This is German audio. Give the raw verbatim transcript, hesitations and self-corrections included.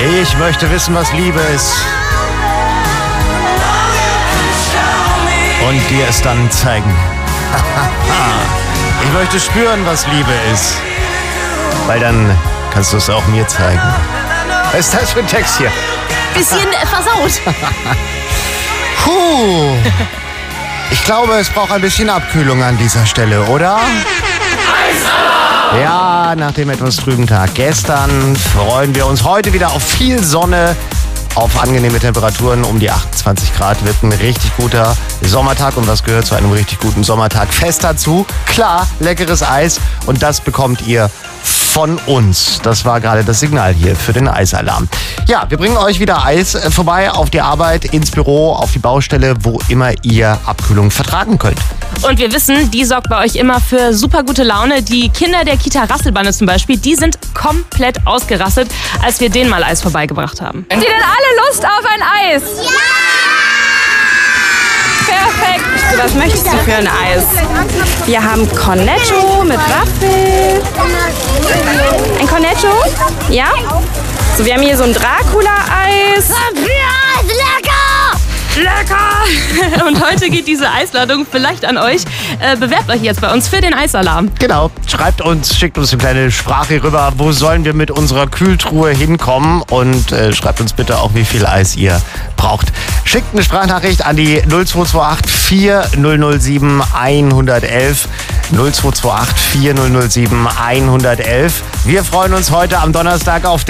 Ich möchte wissen, was Liebe ist. Und dir es dann zeigen. Ich möchte spüren, was Liebe ist. Weil dann kannst du es auch mir zeigen. Was ist das für ein Text hier? Bisschen äh, versaut. Puh. Ich glaube, es braucht ein bisschen Abkühlung an dieser Stelle, oder? Ja, nach dem etwas trüben Tag gestern freuen wir uns heute wieder auf viel Sonne, auf angenehme Temperaturen um die achtundzwanzig Grad. Wird ein richtig guter Sommertag. Und was gehört zu einem richtig guten Sommertag? Fest dazu, klar, leckeres Eis. Und das bekommt ihr von uns. Das war gerade das Signal hier für den Eisalarm. Ja, wir bringen euch wieder Eis vorbei auf die Arbeit, ins Büro, auf die Baustelle, wo immer ihr Abkühlung vertragen könnt. Und wir wissen, die sorgt bei euch immer für super gute Laune. Die Kinder der Kita Rasselbande zum Beispiel, die sind komplett ausgerastet, als wir denen mal Eis vorbeigebracht haben. Habt ihr denn alle Lust auf ein Eis? Ja! Perfekt. Was möchtest du für ein Eis? Wir haben Cornetto mit Waffel. Ein Cornetto? Ja? So, wir haben hier so ein Dracula-Eis. Ja, lecker! Lecker! Und heute geht diese Eisladung vielleicht an euch. Äh, bewerbt euch jetzt bei uns für den Eisalarm. Genau. Schreibt uns, schickt uns eine kleine Sprache rüber. Wo sollen wir mit unserer Kühltruhe hinkommen? Und äh, schreibt uns bitte auch, wie viel Eis ihr braucht. Schickt eine Sprachnachricht an die null zwei zwei acht vier null null sieben eins eins eins. null zwei zwei acht vier null null sieben eins eins eins. Wir freuen uns heute am Donnerstag auf den